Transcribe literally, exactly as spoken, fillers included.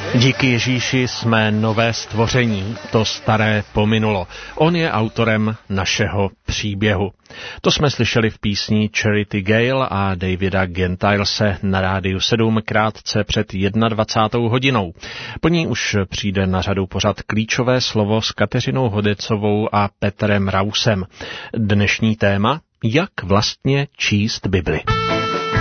Díky Ježíši jsme nové stvoření, to staré pominulo. On je autorem našeho příběhu. To jsme slyšeli v písni Charity Gale a Davida Gentilese na Rádiu sedm krátce před dvacátou jednou hodinou. Po ní už přijde na řadu pořad Klíčové slovo s Kateřinou Hodecovou a Petrem Rausem. Dnešní téma: jak vlastně číst Bibli.